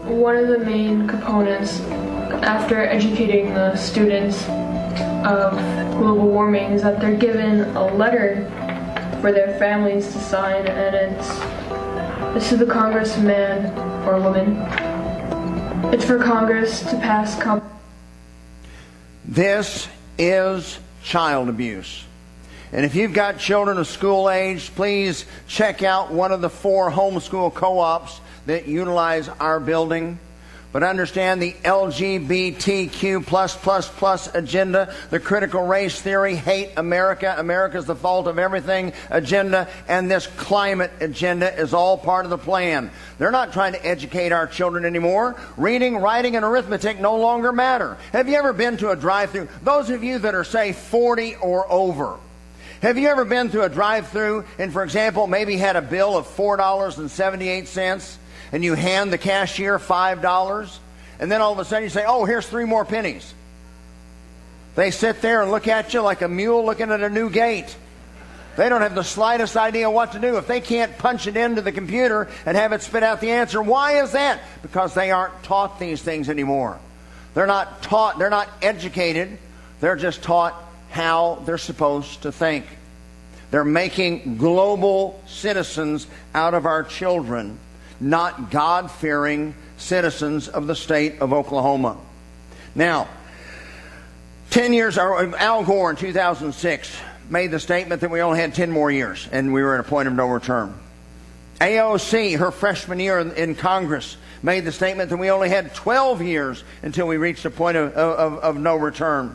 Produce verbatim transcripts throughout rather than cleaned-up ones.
one of the main components after educating the students of global warming is that they're given a letter for their families to sign, and it's this is the congressman or woman. It's for Congress to pass comp- This is child abuse. And if you've got children of school age, please check out one of the four homeschool co-ops that utilize our building. But understand the L G B T Q plus plus plus agenda, the critical race theory, hate America, America's the fault of everything agenda, and this climate agenda is all part of the plan. They're not trying to educate our children anymore. Reading, writing, and arithmetic no longer matter. Have you ever been to a drive-thru? Those of you that are, say, forty or over, have you ever been to a drive-thru and, for example, maybe had a bill of four dollars and seventy-eight cents? And you hand the cashier five dollars, and then all of a sudden you say, oh, here's three more pennies. They sit there and look at you like a mule looking at a new gate. They don't have the slightest idea what to do. If they can't punch it into the computer and have it spit out the answer, why is that? Because they aren't taught these things anymore. They're not taught, they're not educated. They're just taught how they're supposed to think. They're making global citizens out of our children, not God-fearing citizens of the state of Oklahoma. Now, ten years, Al Gore in two thousand six made the statement that we only had ten more years and we were at a point of no return. A O C, her freshman year in, in Congress, made the statement that we only had twelve years until we reached a point of, of, of no return.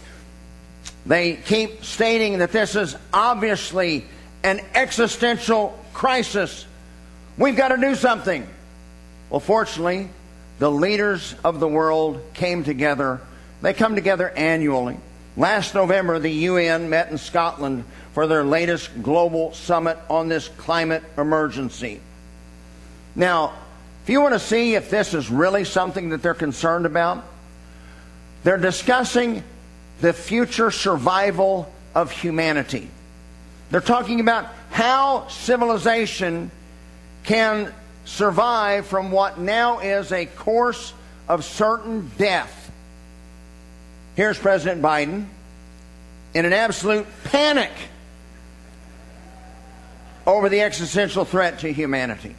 They keep stating that this is obviously an existential crisis. We've got to do something. Well, fortunately, the leaders of the world came together. They come together annually. Last November, the U N met in Scotland for their latest global summit on this climate emergency. Now, if you want to see if this is really something that they're concerned about, they're discussing the future survival of humanity. They're talking about how civilization can survive from what now is a course of certain death. Here's President Biden in an absolute panic over the existential threat to humanity.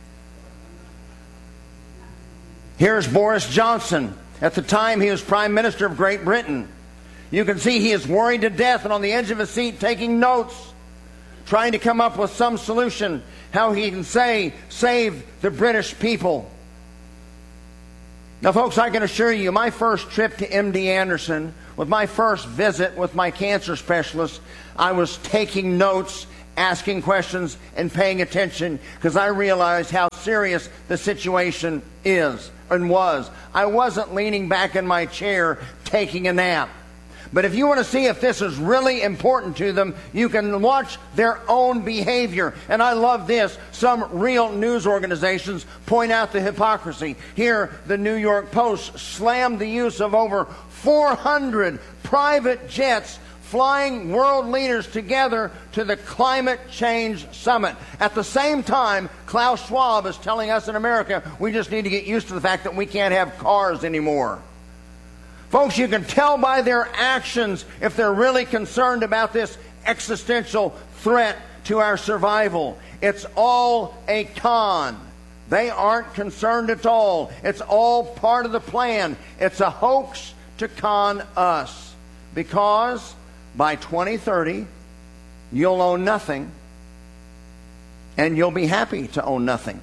Here's Boris Johnson. At the time he was Prime Minister of Great Britain. You can see he is worried to death and on the edge of his seat taking notes, trying to come up with some solution how he can say, save the British people. Now, folks, I can assure you, my first trip to M D Anderson, with my first visit with my cancer specialist, I was taking notes, asking questions, and paying attention because I realized how serious the situation is and was. I wasn't leaning back in my chair taking a nap. But if you want to see if this is really important to them, you can watch their own behavior. And I love this. Some real news organizations point out the hypocrisy. Here, the New York Post slammed the use of over four hundred private jets flying world leaders together to the climate change summit. At the same time, Klaus Schwab is telling us in America, we just need to get used to the fact that we can't have cars anymore. Folks, you can tell by their actions if they're really concerned about this existential threat to our survival. It's all a con. They aren't concerned at all. It's all part of the plan. It's a hoax to con us. Because by twenty thirty, you'll own nothing, and you'll be happy to own nothing.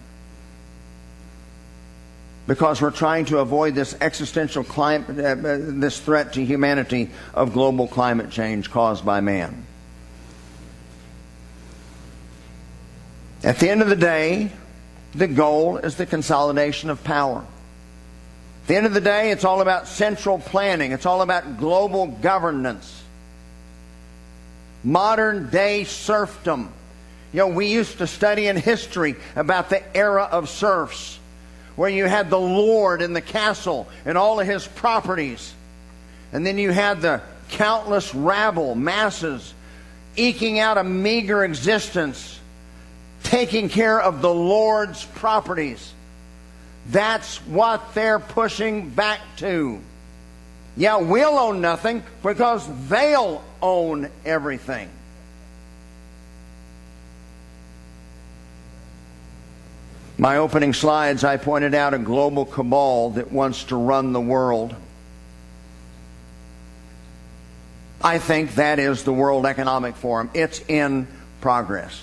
Because we're trying to avoid this existential climate, uh, this threat to humanity of global climate change caused by man. At the end of the day, the goal is the consolidation of power. At the end of the day, it's all about central planning. It's all about global governance. Modern day serfdom. You know, we used to study in history about the era of serfs, where you had the lord in the castle and all of his properties. And then you had the countless rabble, masses, eking out a meager existence, taking care of the lord's properties. That's what they're pushing back to. Yeah, we'll own nothing because they'll own everything. My opening slides, I pointed out a global cabal that wants to run the world. I think that is the World Economic Forum. It's in progress.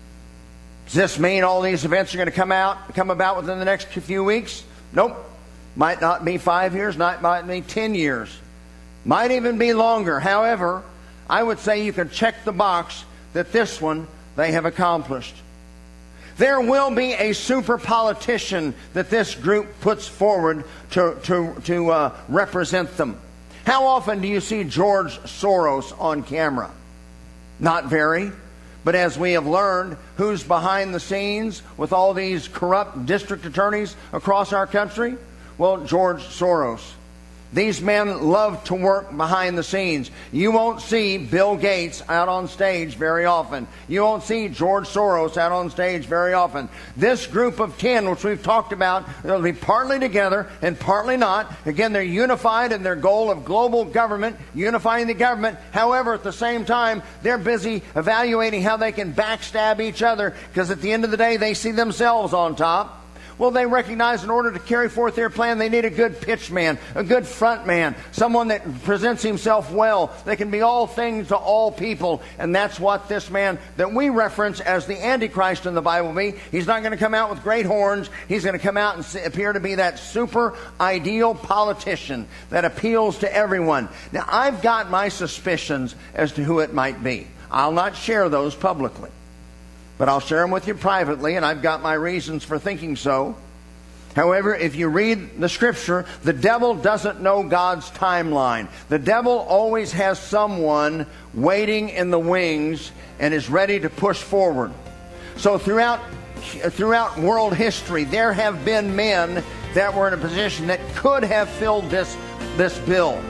Does this mean all these events are going to come out, come about within the next few weeks? Nope. Might not be five years, not might be ten years. Might even be longer. However, I would say you can check the box that this one they have accomplished. There will be a super politician that this group puts forward to, to, to uh, represent them. How often do you see George Soros on camera? Not very. But as we have learned, who's behind the scenes with all these corrupt district attorneys across our country? Well, George Soros. These men love to work behind the scenes. You won't see Bill Gates out on stage very often. You won't see George Soros out on stage very often. This group of ten, which we've talked about, they'll be partly together and partly not. Again, they're unified in their goal of global government, unifying the government. However, at the same time, they're busy evaluating how they can backstab each other, because at the end of the day, they see themselves on top. Well, they recognize in order to carry forth their plan, they need a good pitch man, a good front man, someone that presents himself well. They can be all things to all people. And that's what this man that we reference as the Antichrist in the Bible be. He's not going to come out with great horns. He's going to come out and appear to be that super ideal politician that appeals to everyone. Now, I've got my suspicions as to who it might be. I'll not share those publicly, but I'll share them with you privately, and I've got my reasons for thinking so. However, if you read the Scripture, the devil doesn't know God's timeline. The devil always has someone waiting in the wings and is ready to push forward. So throughout, throughout world history, there have been men that were in a position that could have filled this, this bill.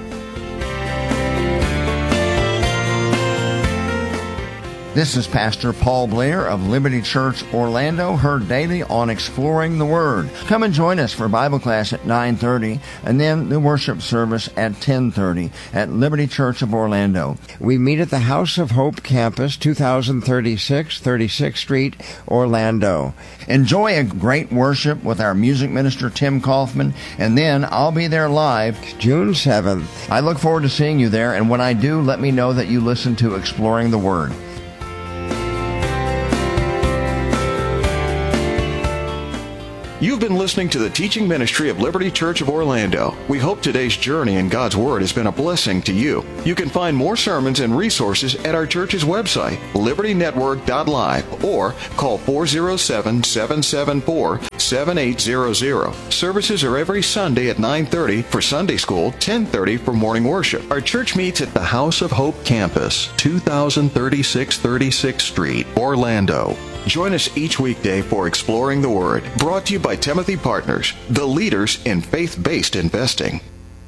This is Pastor Paul Blair of Liberty Church Orlando, heard daily on Exploring the Word. Come and join us for Bible class at nine thirty and then the worship service at ten thirty at Liberty Church of Orlando. We meet at the House of Hope campus, two thousand thirty-six, thirty-sixth Street, Orlando. Enjoy a great worship with our music minister, Tim Kaufman, and then I'll be there live June seventh. I look forward to seeing you there, and when I do, let me know that you listen to Exploring the Word. You've been listening to the teaching ministry of Liberty Church of Orlando. We hope today's journey in God's Word has been a blessing to you. You can find more sermons and resources at our church's website, liberty network dot live, or call four oh seven, seven seven four, seven eight zero zero. Services are every Sunday at nine thirty for Sunday school, ten thirty for morning worship. Our church meets at the House of Hope campus, two thousand thirty-six thirty-sixth Street, Orlando. Join us each weekday for Exploring the Word, brought to you by Timothy Partners, the leaders in faith-based investing.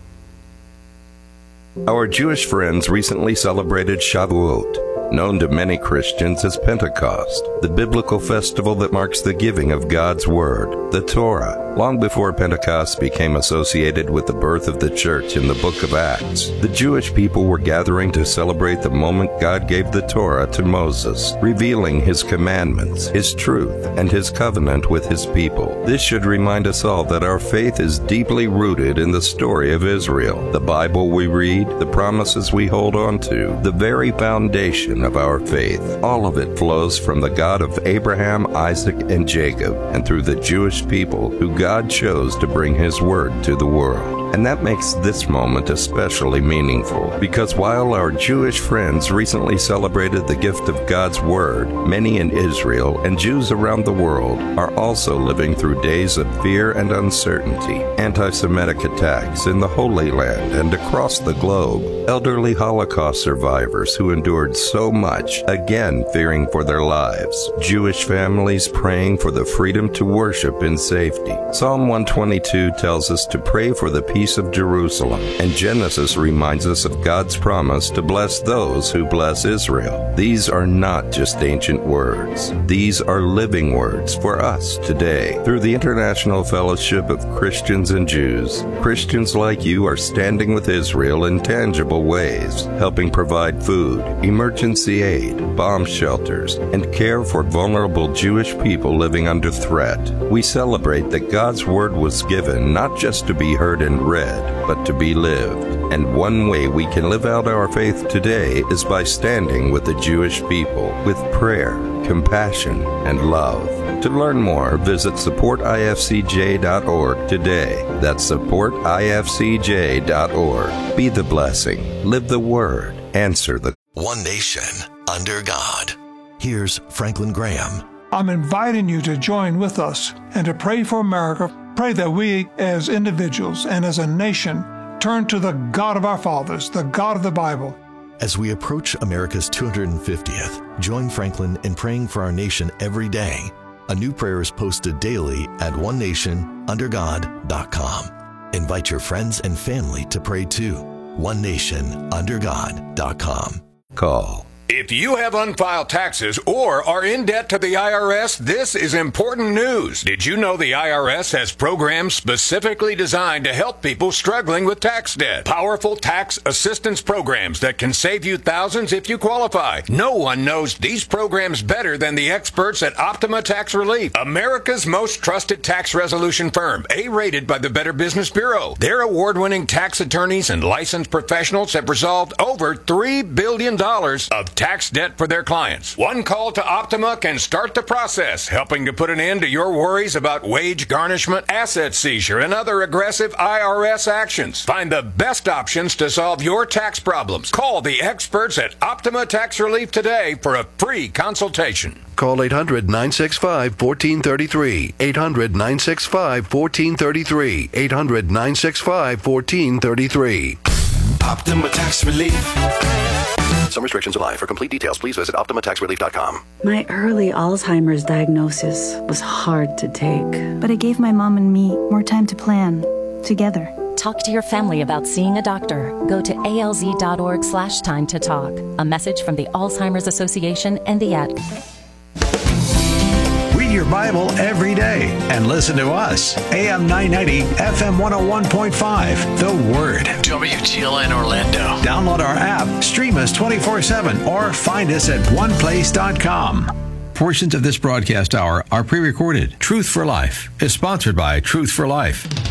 Our Jewish friends recently celebrated Shavuot, known to many Christians as Pentecost, the biblical festival that marks the giving of God's Word, the Torah. Long before Pentecost became associated with the birth of the church in the book of Acts, the Jewish people were gathering to celebrate the moment God gave the Torah to Moses, revealing his commandments, his truth, and his covenant with his people. This should remind us all that our faith is deeply rooted in the story of Israel, the Bible we read, the promises we hold on to, the very foundation of our faith. All of it flows from the God of Abraham, Isaac, and Jacob, and through the Jewish people who God chose to bring His Word to the world. And that makes this moment especially meaningful, because while our Jewish friends recently celebrated the gift of God's Word, many in Israel and Jews around the world are also living through days of fear and uncertainty, anti-Semitic attacks in the Holy Land and across the globe. globe, elderly Holocaust survivors who endured so much, again fearing for their lives, Jewish families praying for the freedom to worship in safety. Psalm one twenty-two tells us to pray for the peace of Jerusalem, and Genesis reminds us of God's promise to bless those who bless Israel. These are not just ancient words. These are living words for us today. Through the International Fellowship of Christians and Jews, Christians like you are standing with Israel in tangible ways, helping provide food, emergency aid, bomb shelters, and care for vulnerable Jewish people living under threat. We celebrate that God's word was given not just to be heard and read, but to be lived. And one way we can live out our faith today is by standing with the Jewish people with prayer, compassion, and love. To learn more, visit support I F C J dot org today. That's support I F C J dot org. Be the blessing. Live the word. Answer the One Nation under God. Here's Franklin Graham. I'm inviting you to join with us and to pray for America. Pray that we as individuals and as a nation turn to the God of our fathers, the God of the Bible. As we approach America's two hundred fiftieth, join Franklin in praying for our nation every day. A new prayer is posted daily at one nation under god dot com. Invite your friends and family to pray too. one nation under god dot com. call. If you have unfiled taxes or are in debt to the I R S, this is important news. Did you know the I R S has programs specifically designed to help people struggling with tax debt? Powerful tax assistance programs that can save you thousands if you qualify. No one knows these programs better than the experts at Optima Tax Relief, America's most trusted tax resolution firm, A-rated by the Better Business Bureau. Their award-winning tax attorneys and licensed professionals have resolved over three billion dollars of tax debt for their clients. One call to Optima can start the process, helping to put an end to your worries about wage garnishment, asset seizure, and other aggressive I R S actions. Find the best options to solve your tax problems. Call the experts at Optima Tax Relief today for a free consultation. Call eight hundred, nine six five, one four three three. eight hundred, nine six five, one four three three. eight hundred, nine six five, one four three three. Optima Tax Relief. Some restrictions apply. For complete details, please visit optima tax relief dot com. My early Alzheimer's diagnosis was hard to take. But it gave my mom and me more time to plan together. Talk to your family about seeing a doctor. Go to A L Z dot org slash time to talk. A message from the Alzheimer's Association and the A D C. Read your Bible every day and listen to us. A M nine ninety, F M one oh one point five. The Word. W G L N Orlando. Download our app, stream us twenty-four seven, or find us at one place dot com. Portions of this broadcast hour are pre-recorded. Truth for Life is sponsored by Truth for Life.